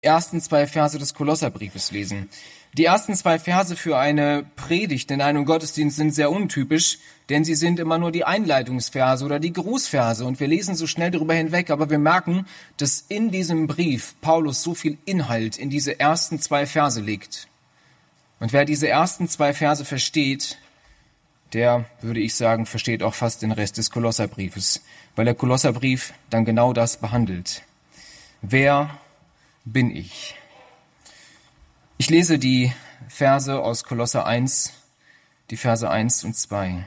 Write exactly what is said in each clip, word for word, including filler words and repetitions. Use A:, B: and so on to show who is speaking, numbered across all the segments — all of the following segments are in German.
A: ersten zwei Verse des Kolosserbriefes lesen. Die ersten zwei Verse für eine Predigt in einem Gottesdienst sind sehr untypisch, denn sie sind immer nur die Einleitungsverse oder die Grußverse und wir lesen so schnell darüber hinweg, aber wir merken, dass in diesem Brief Paulus so viel Inhalt in diese ersten zwei Verse legt. Und wer diese ersten zwei Verse versteht, der, würde ich sagen, versteht auch fast den Rest des Kolosserbriefes, weil der Kolosserbrief dann genau das behandelt. Wer bin ich? Ich lese die Verse aus Kolosser eins, die Verse eins und zwei.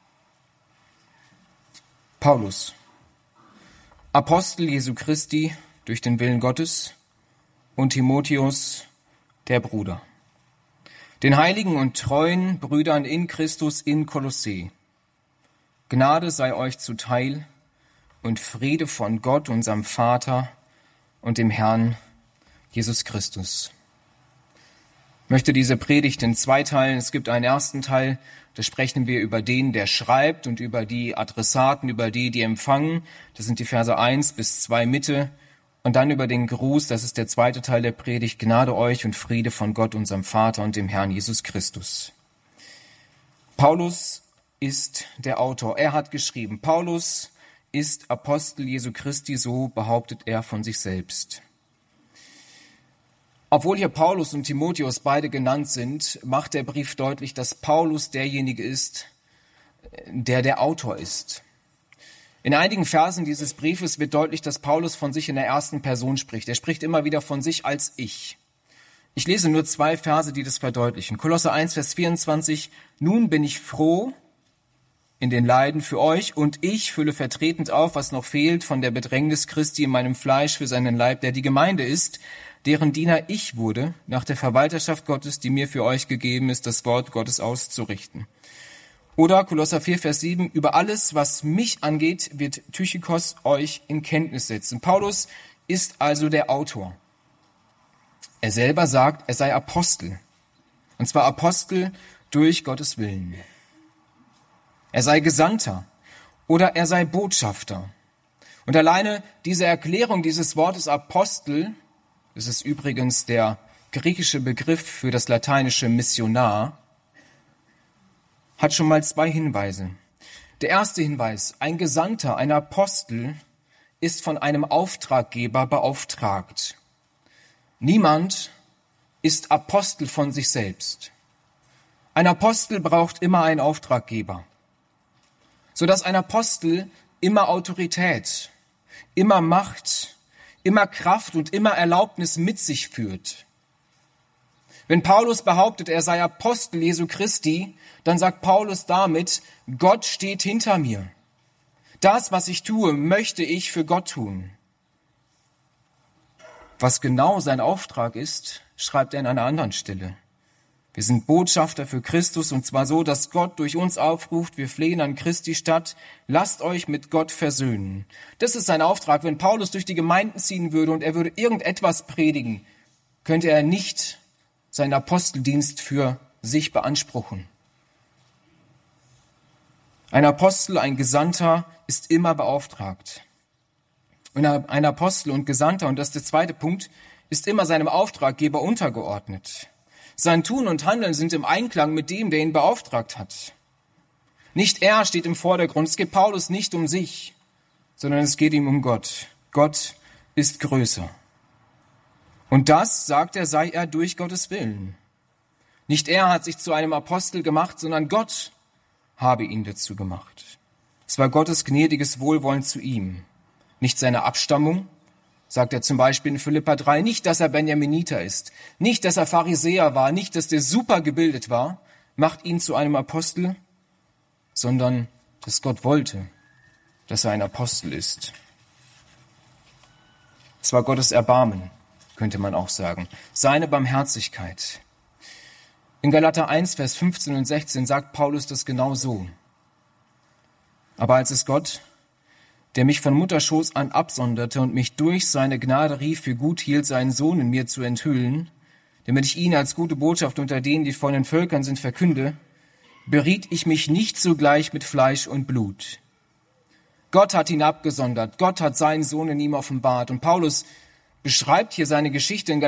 A: Paulus, Apostel Jesu Christi durch den Willen Gottes, und Timotheus, der Bruder, den heiligen und treuen Brüdern in Christus in Kolossä. Gnade sei euch zuteil und Friede von Gott, unserem Vater und dem Herrn Jesus Christus. Ich möchte diese Predigt in zwei teilen. Es gibt einen ersten Teil, da sprechen wir über den, der schreibt, und über die Adressaten, über die, die empfangen. Das sind die Verse eins bis zwei Mitte. Und dann über den Gruß, das ist der zweite Teil der Predigt. Gnade euch und Friede von Gott, unserem Vater und dem Herrn Jesus Christus. Paulus ist der Autor. Er hat geschrieben. Paulus ist Apostel Jesu Christi, so behauptet er von sich selbst. Obwohl hier Paulus und Timotheus beide genannt sind, macht der Brief deutlich, dass Paulus derjenige ist, der der Autor ist. In einigen Versen dieses Briefes wird deutlich, dass Paulus von sich in der ersten Person spricht. Er spricht immer wieder von sich als ich. Ich lese nur zwei Verse, die das verdeutlichen. Kolosser eins, Vers vierundzwanzig. Nun bin ich froh in den Leiden für euch, und ich fülle vertretend auf, was noch fehlt von der Bedrängnis Christi in meinem Fleisch für seinen Leib, der die Gemeinde ist, deren Diener ich wurde, nach der Verwalterschaft Gottes, die mir für euch gegeben ist, das Wort Gottes auszurichten. Oder Kolosser vier, Vers sieben, über alles, was mich angeht, wird Tychikos euch in Kenntnis setzen. Paulus ist also der Autor. Er selber sagt, er sei Apostel. Und zwar Apostel durch Gottes Willen. Er sei Gesandter oder er sei Botschafter. Und alleine diese Erklärung dieses Wortes Apostel, das ist übrigens der griechische Begriff für das lateinische Missionar, hat schon mal zwei Hinweise. Der erste Hinweis, ein Gesandter, ein Apostel, ist von einem Auftraggeber beauftragt. Niemand ist Apostel von sich selbst. Ein Apostel braucht immer einen Auftraggeber, sodass ein Apostel immer Autorität, immer Macht, immer Kraft und immer Erlaubnis mit sich führt. Wenn Paulus behauptet, er sei Apostel Jesu Christi, dann sagt Paulus damit, Gott steht hinter mir. Das, was ich tue, möchte ich für Gott tun. Was genau sein Auftrag ist, schreibt er an einer anderen Stelle. Wir sind Botschafter für Christus, und zwar so, dass Gott durch uns aufruft, wir flehen an Christi statt, lasst euch mit Gott versöhnen. Das ist sein Auftrag. Wenn Paulus durch die Gemeinden ziehen würde und er würde irgendetwas predigen, könnte er nicht seinen Aposteldienst für sich beanspruchen. Ein Apostel, ein Gesandter ist immer beauftragt. Und ein Apostel und Gesandter, und das ist der zweite Punkt, ist immer seinem Auftraggeber untergeordnet. Sein Tun und Handeln sind im Einklang mit dem, der ihn beauftragt hat. Nicht er steht im Vordergrund. Es geht Paulus nicht um sich, sondern es geht ihm um Gott. Gott ist größer. Und das, sagt er, sei er durch Gottes Willen. Nicht er hat sich zu einem Apostel gemacht, sondern Gott habe ihn dazu gemacht. Es war Gottes gnädiges Wohlwollen zu ihm. Nicht seine Abstammung, sagt er zum Beispiel in Philipper drei, nicht, dass er Benjaminiter ist, nicht, dass er Pharisäer war, nicht, dass der super gebildet war, macht ihn zu einem Apostel, sondern dass Gott wollte, dass er ein Apostel ist. Es war Gottes Erbarmen, könnte man auch sagen, seine Barmherzigkeit. In Galater eins, Vers fünfzehn und sechzehn sagt Paulus das genau so. Aber als es Gott, der mich von Mutterschoß an absonderte und mich durch seine Gnade rief, für gut hielt, seinen Sohn in mir zu enthüllen, damit ich ihn als gute Botschaft unter denen, die von den Völkern sind, verkünde, beriet ich mich nicht sogleich mit Fleisch und Blut. Gott hat ihn abgesondert, Gott hat seinen Sohn in ihm offenbart. Und Paulus beschreibt hier seine Geschichte in